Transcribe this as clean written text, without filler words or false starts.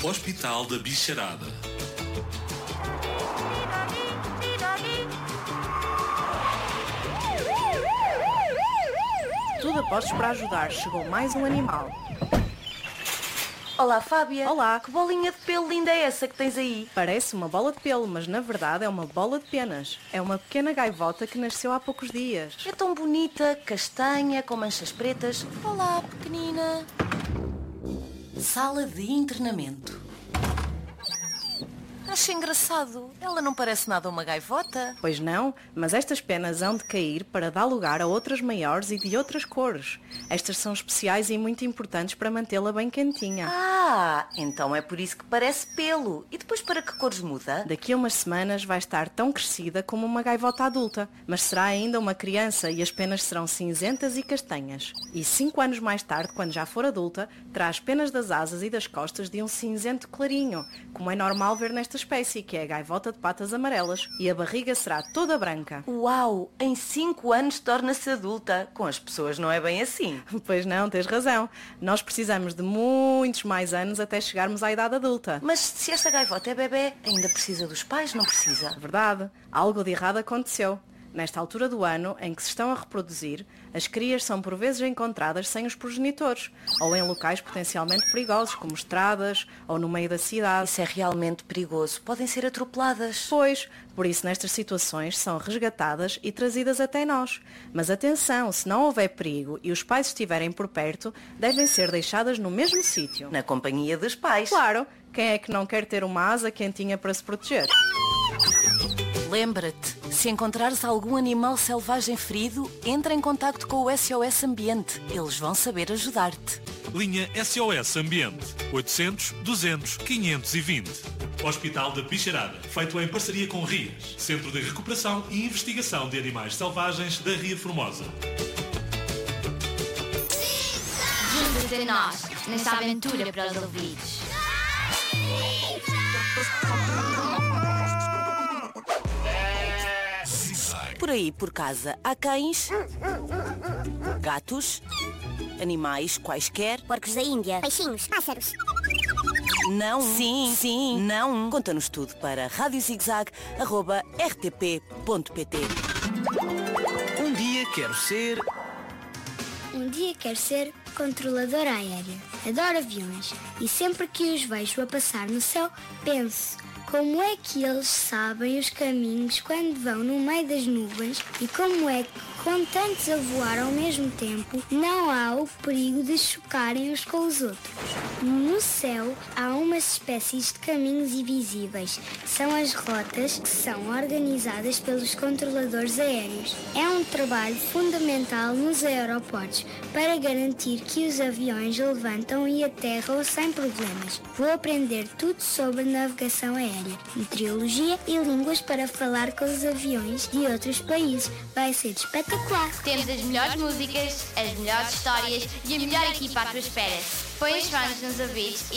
Hospital da Bicharada. Tudo a postos para ajudar. Chegou mais um animal. Olá, Fábia. Olá. Que bolinha de pelo linda é essa que tens aí? Parece uma bola de pelo, mas na verdade é uma bola de penas. É uma pequena gaivota que nasceu há poucos dias. É tão bonita, castanha, com manchas pretas. Olá, pequenina. Sala de internamento. Acho engraçado. Ela não parece nada uma gaivota. Pois não, mas estas penas hão de cair para dar lugar a outras maiores e de outras cores. Estas são especiais e muito importantes para mantê-la bem quentinha. Ah, então é por isso que parece pelo. E depois para que cores muda? Daqui a umas semanas vai estar tão crescida como uma gaivota adulta, mas será ainda uma criança e as penas serão cinzentas e castanhas. E 5 anos mais tarde, quando já for adulta, terá as penas das asas e das costas de um cinzento clarinho, como é normal ver nesta espécie, que é a gaivota de patas amarelas, e a barriga será toda branca. Uau, em 5 anos torna-se adulta. Com as pessoas não é bem assim. Pois não, tens razão. Nós precisamos de muitos mais anos até chegarmos à idade adulta. Mas se esta gaivota é bebê, ainda precisa dos pais, não precisa? Verdade, algo de errado aconteceu. Nesta altura do ano, em que se estão a reproduzir, as crias são por vezes encontradas sem os progenitores, ou em locais potencialmente perigosos, como estradas ou no meio da cidade. Isso é realmente perigoso. Podem ser atropeladas. Pois, por isso nestas situações são resgatadas e trazidas até nós. Mas atenção, se não houver perigo e os pais estiverem por perto, devem ser deixadas no mesmo sítio. Na companhia dos pais. Claro, quem é que não quer ter uma asa quentinha para se proteger? Lembra-te, se encontrares algum animal selvagem ferido, entra em contacto com o SOS Ambiente. Eles vão saber ajudar-te. Linha SOS Ambiente 800 200 520. Hospital da Bicharada, feito em parceria com RIAS, Centro de Recuperação e Investigação de Animais Selvagens da Ria Formosa. Juntos de nós, nesta aventura para os ouvidos. Por aí, por casa, há cães, gatos, animais quaisquer. Porcos da Índia, peixinhos, pássaros. Não, sim, não. Conta-nos tudo para radiozigzag@rtp.pt. Um dia quero ser... Um dia quero ser controladora aérea. Adoro aviões e sempre que os vejo a passar no céu, penso: como é que eles sabem os caminhos quando vão no meio das nuvens e como é que, com tantos a voar ao mesmo tempo, não há o perigo de chocarem uns com os outros? No céu há umas espécies de caminhos invisíveis. São as rotas que são organizadas pelos controladores aéreos. É um trabalho fundamental nos aeroportos para garantir que os aviões levantam e aterram sem problemas. Vou aprender tudo sobre navegação aérea, meteorologia e línguas para falar com os aviões de outros países. Vai ser espetacular! Temos as melhores músicas, as melhores histórias e a melhor equipa à tua espera. Põe os fones nos ouvidos